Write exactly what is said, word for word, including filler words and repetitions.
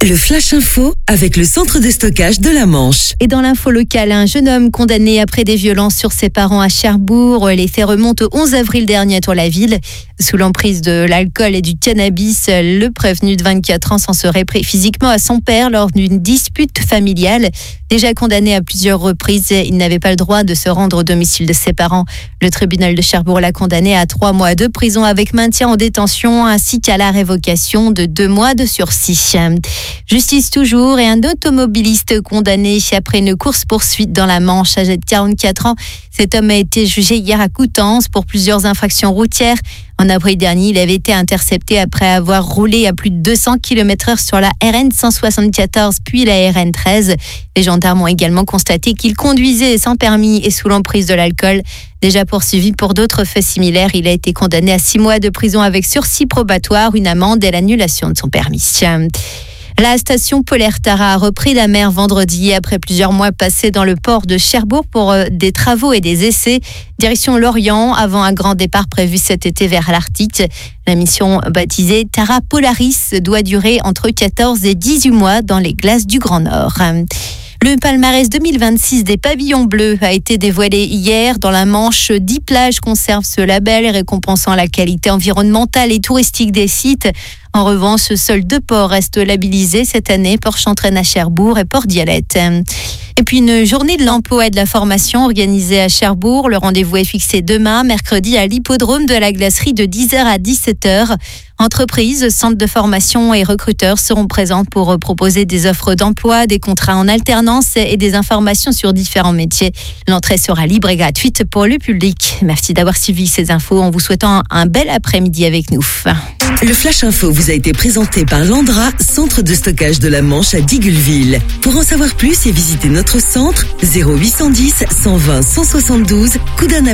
Le Flash Info avec le centre de stockage de la Manche. Et dans l'info locale, un jeune homme condamné après des violences sur ses parents à Cherbourg. Les faits remontent au onze avril dernier dans la ville. Sous l'emprise de l'alcool et du cannabis, le prévenu de vingt-quatre ans s'en serait pris physiquement à son père lors d'une dispute familiale. Déjà condamné à plusieurs reprises, il n'avait pas le droit de se rendre au domicile de ses parents. Le tribunal de Cherbourg l'a condamné à trois mois de prison avec maintien en détention ainsi qu'à la révocation de deux mois de sursis. Justice toujours, et un automobiliste condamné après une course-poursuite dans la Manche, âgé de quarante-quatre ans. Cet homme a été jugé hier à Coutances pour plusieurs infractions routières. En avril dernier, il avait été intercepté après avoir roulé à plus de deux cents kilomètres heure sur la R N cent soixante-quatorze puis la R N treize. Les gendarmes ont également constaté qu'il conduisait sans permis et sous l'emprise de l'alcool. Déjà poursuivi pour d'autres faits similaires, il a été condamné à six mois de prison avec sursis probatoire, une amende et l'annulation de son permis. La station Polaire Tara a repris la mer vendredi après plusieurs mois passés dans le port de Cherbourg pour des travaux et des essais. Direction l'Orient, avant un grand départ prévu cet été vers l'Arctique. La mission baptisée Tara Polaris doit durer entre quatorze et dix-huit mois dans les glaces du Grand Nord. Le palmarès deux mille vingt-six des pavillons bleus a été dévoilé hier. Dans la Manche, dix plages conservent ce label récompensant la qualité environnementale et touristique des sites. En revanche, seuls deux ports restent labellisés cette année, Port-Chantraine à Cherbourg et Port-Dialette. Et puis une journée de l'emploi et de la formation organisée à Cherbourg. Le rendez-vous est fixé demain, mercredi, à l'hippodrome de la glacerie de dix heures à dix-sept heures. Entreprises, centres de formation et recruteurs seront présents pour proposer des offres d'emploi, des contrats en alternance et des informations sur différents métiers. L'entrée sera libre et gratuite pour le public. Merci d'avoir suivi ces infos en vous souhaitant un bel après-midi avec nous. Le Flash Info vous a été présenté par Landra, centre de stockage de la Manche à Digulleville. Pour en savoir plus et visiter notre centre, zéro huit cent dix, cent vingt, cent soixante-douze, Coudances.